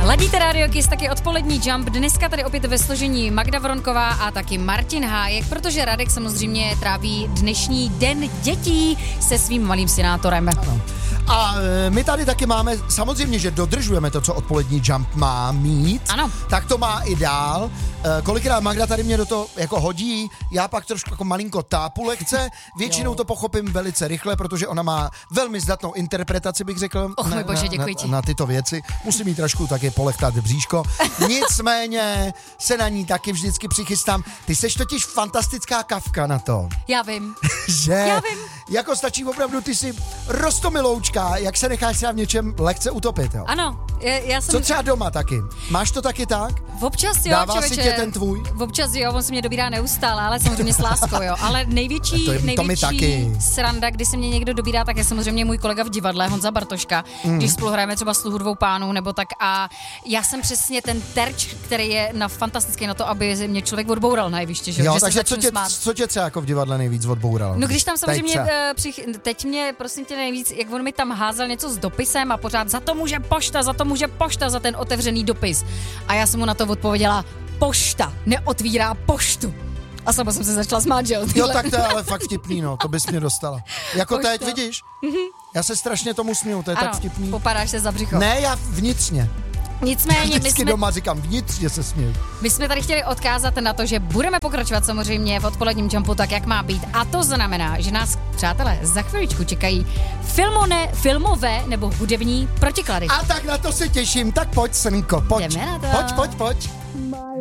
Ladíte Radio Kiss, taky odpolední Jump. Dneska tady opět ve složení Magda Vronková a taky Martin Hájek, protože Radek samozřejmě tráví dnešní den dětí se svým malým synátorem. Ano. A my tady taky máme, samozřejmě, že dodržujeme to, co odpolední Jump má mít. Ano. Tak to má i dál. Kolikrát Magda tady mě do toho jako hodí, já pak trošku jako malinko tápu lehce, většinou to pochopím velice rychle, protože ona má velmi zdatnou interpretaci, bych řekl, na tyto věci. Musím jí trošku taky polechtat bříško. Nicméně se na ní taky vždycky přichystám. Ty seš totiž fantastická kavka na to. Já vím. Že? Já vím. Jako stačí opravdu, ty jsi rostomiloučka, jak se necháš třeba v něčem lehce utopit, jo? Ano. Já jsem... Co třeba doma taky? Máš to taky tak? Občas jo, Dává člověče. si tě ten tvůj? Občas jo, on se mě dobírá neustále, ale samozřejmě s láskou, jo. Ale největší sranda, kdy se mě někdo dobírá, tak je samozřejmě můj kolega v divadle, Honza Bartoška, když spolu hrajeme třeba Sluhu dvou pánů, nebo tak. A já jsem přesně ten terč, který je fantastický na to, aby mě člověk odboural na jeviště, že? Jo, že takže co tě třeba jako v divadle nejvíc odbouralo? No když tam samozřejmě teď mě, prosím tě, nejvíc, jak on mi tam házel něco s dopisem a pořád za to může pošta za ten otevřený dopis. A já jsem mu na to odpověděla, pošta neotvírá poštu. A sama jsem se začala smát, že jo, tak to je ale fakt vtipný, no, to bys mě dostala. Jako pošta. Teď vidíš? Já se strašně tomu směju, to je tak vtipný. Popadáš se za břicho. Ne, já vnitřně. Nicméně vždycky doma říkám, vnitřně se směju. My jsme tady chtěli odkázat na to, že budeme pokračovat samozřejmě v odpoledním Jumpu tak, jak má být. A to znamená, že nás, přátelé, za chviličku čekají filmové nebo hudební protiklady. A tak na to se těším, tak pojď, Srnko, pojď. Jdeme na to. Pojď.